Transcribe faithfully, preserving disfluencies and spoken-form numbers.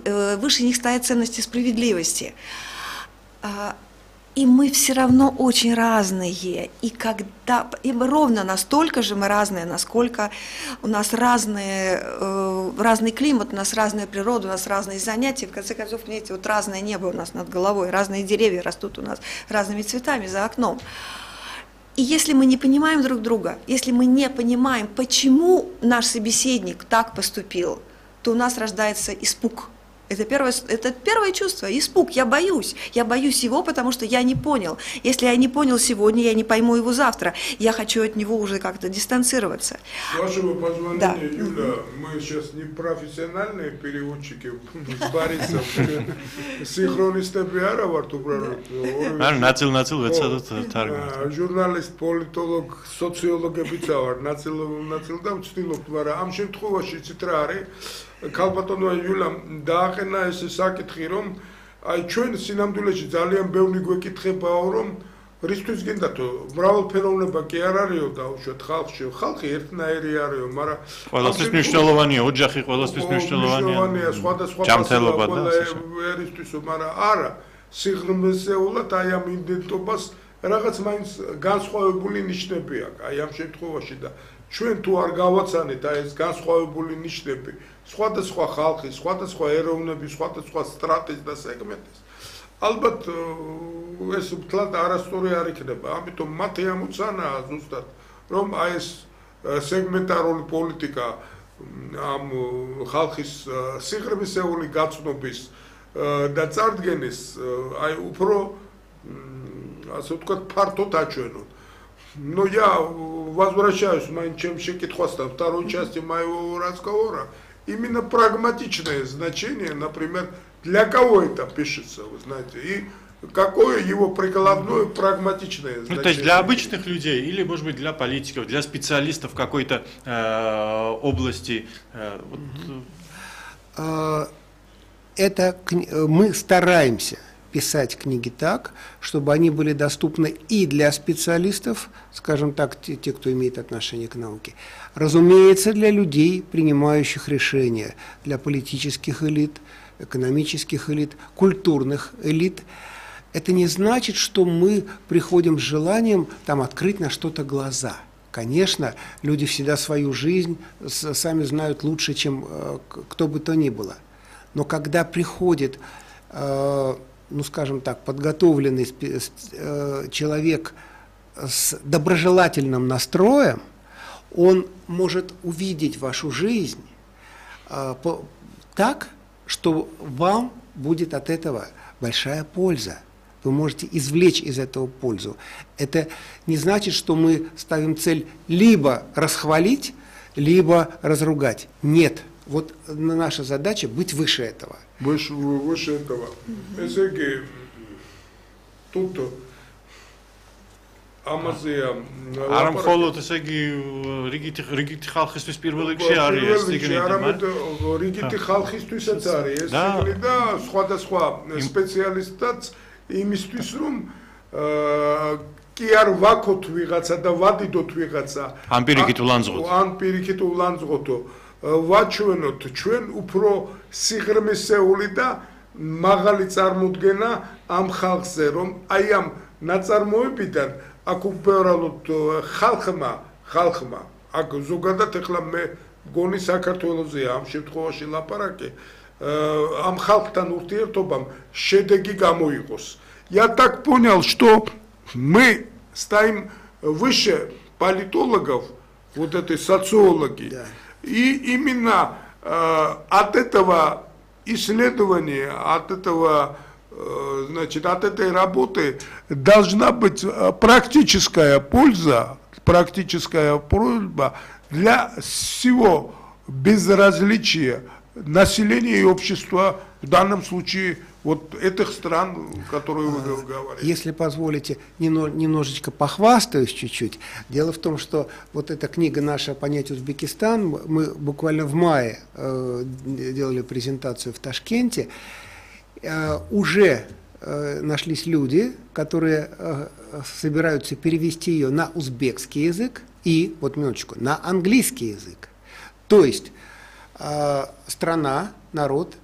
выше них стоят ценности справедливости. И мы все равно очень разные, и когда и ровно настолько же мы разные, насколько у нас разные, э, разный климат, у нас разная природа, у нас разные занятия, в конце концов, понимаете, вот разное небо у нас над головой, разные деревья растут у нас разными цветами за окном. И если мы не понимаем друг друга, если мы не понимаем, почему наш собеседник так поступил, то у нас рождается испуг. Это первое, это первое чувство, испуг, я боюсь. Я боюсь его, потому что я не понял. Если я не понял сегодня, я не пойму его завтра. Я хочу от него уже как-то дистанцироваться. С вашего позволения, да. Юля, мы сейчас не профессиональные переводчики с Борисом. Синхронисты пиара варту пророк. Нацил, нацил, вецадот таргумат. Журналист, политолог, социолог бицавар. Нацил, нацил да ვცდილობთ, მაგრამ ამ შემთხვევაში იცით რა არის? Ქალბატონო იულამ დააყენა ეს საკითხი, რომ აი ჩვენ სინამდვილეში ძალიან ბევრი გვეკითხებაო, რომ რისთვის გინდათო მრავალფეროვნება კი არ არისო და უშუალოდ ხალხში, ხალხი ერთნაირი არისო, მაგრამ ყველასთვის მნიშვნელოვანია, ოჯახი ყველასთვის მნიშვნელოვანია, სხვადასხვა ჯანმრთელობა და ერისთვისო, მაგრამ არა, სიღრმისეულად აი ამ იდენტობას რაღაც მაინც განსხვავებული ნიშნები აქვს, აი ამ შემთხვევაში და ჩვენ თუ არ გავაცანეთ აი ეს განსხვავებული ნიშნები სხვადასხვა ხალხის, სხვადასხვა ეროვნების, სხვადასხვა სტრატის და სეგმენტის. ალბათ ეს მთლად არასწორი არ იქნება. ამიტომ მათი ამოცანაა ზუსტად, რომ აი ეს სეგმენტარული პოლიტიკა ამ ხალხის სიღრმისეული გაცნობის და წარდგენის აი უფრო ასე ვთქვათ ფართოდ აჩვენოთ. Но я возвращаюсь к моим чем щекитхвастам, второй части моего разговора. Именно прагматичное значение, например, для кого это пишется, вы знаете, и какое его прикладное прагматичное значение. Ну, то есть для обычных людей или, может быть, для политиков, для специалистов какой-то э, области. Э, вот. Это мы стараемся писать книги так, чтобы они были доступны и для специалистов, скажем так, те, те, кто имеет отношение к науке, разумеется, для людей, принимающих решения, для политических элит, экономических элит, культурных элит. Это не значит, что мы приходим с желанием там открыть на что-то глаза. Конечно, люди всегда свою жизнь сами знают лучше, чем э, кто бы то ни было. Но когда приходит э, ну, скажем так, подготовленный человек с доброжелательным настроем, он может увидеть вашу жизнь так, что вам будет от этого большая польза. Вы можете извлечь из этого пользу. Это не значит, что мы ставим цель либо расхвалить, либо разругать. Нет. Вот наша задача быть выше этого. Выше, выше этого. Эсеги, тут Амазия. Арам холод, эсеги, ригити, ригити халхистус первый рикши ариес. Ригити халхистус ариес. Да, схвата схва специалистат имистус рум. კი არ ვაქოთ ვიღაცა და ვადიდოთ ვიღაცა. ან პირიქით ულანძღოთ. ან პირიქით ულანძღოთო. ვაჩვენოთ ჩვენ უფრო სიღრმისეული და მაღალი წარმოდგენა ამ ხალხზე, რომ აი ამ ნაწარმოებიდან აქ უბრალოდ ხალხმა, ხალხმა, აქ ზოგადად ეხლა მე გონი საქართველოსია ამ შემთხვევაში ლაპარაკი, ამ ხალხთან ურთიერთობამ შედეგი გამოიყოს. Я так понял, что мы ставим выше политологов, вот этой социологии. Да. И именно э, от этого исследования, от этого, э, значит, от этой работы должна быть практическая польза, практическая польза для всего безразличия населения и общества, в данном случае вот этих стран, которые вы говорите. Если позволите, немножечко похвастаюсь чуть-чуть. Дело в том, что вот эта книга наша «Понять Узбекистан», мы буквально в мае э, делали презентацию в Ташкенте, э, уже э, нашлись люди, которые э, собираются перевести ее на узбекский язык и, вот минуточку, на английский язык. То есть э, страна, народ